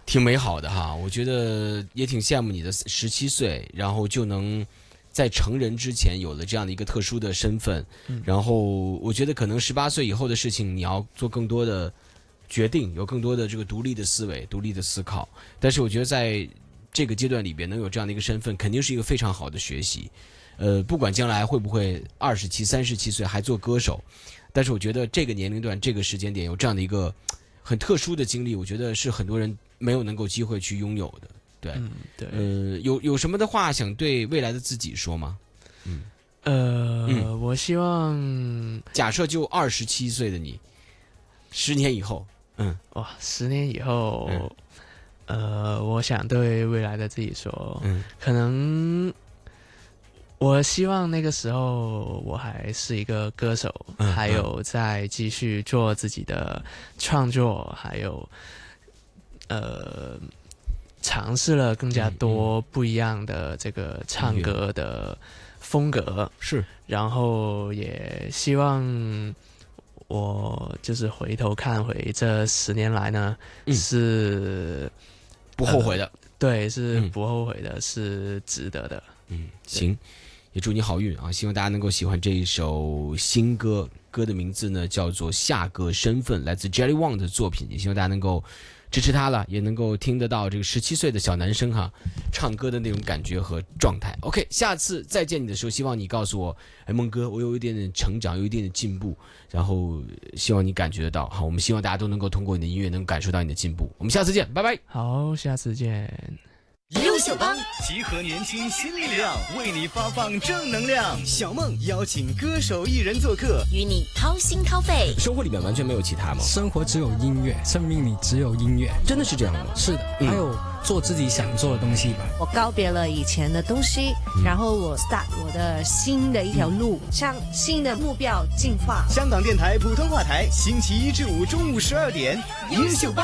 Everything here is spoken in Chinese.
挺美好的哈。我觉得也挺羡慕你的17岁，然后就能在成人之前有了这样的一个特殊的身份。然后我觉得可能18岁以后的事情，你要做更多的决定，有更多的这个独立的思维、独立的思考。但是我觉得在这个阶段里边能有这样的一个身份，肯定是一个非常好的学习。不管将来会不会27、37岁还做歌手，但是我觉得这个年龄段、这个时间点有这样的一个很特殊的经历，我觉得是很多人没有能够机会去拥有的。对， 对， 有什么的话想对未来的自己说吗？ 我希望， 假设就27岁的你，10年以后， 哇，10年以后，我想对未来的自己说，可能我希望那个时候我还是一个歌手，还有在继续做自己的创作，还有尝试了更加多不一样的这个唱歌的风格， 是， 然后也希望我就是回头看回这10年来呢，是不后悔的， 对，是不后悔的，是值得的。 行，也祝你好运啊！希望大家能够喜欢这一首新歌，歌的名字呢叫做《下个身份》，来自 Jelly Wang 的作品，也希望大家能够支持他了，也能够听得到这个17岁的小男生哈唱歌的那种感觉和状态。OK， 下次再见你的时候，希望你告诉我，孟哥，我有一点点成长，有一点点进步，然后希望你感觉得到。好，我们希望大家都能够通过你的音乐能感受到你的进步。我们下次见，拜拜。 好，下次见。 优秀帮集合年轻新力量，为你发放正能量。 小梦邀请歌手艺人做客， 与你掏心掏肺。 生活里面完全没有其他吗？ 生活只有音乐，生命里只有音乐， 真的是这样的吗？ 是的，还有做自己想做的东西吧。 我告别了以前的东西，然后我 start 我的新的一条路，向新的目标进化。 香港电台普通话台，星期1至5中午12点，优秀帮。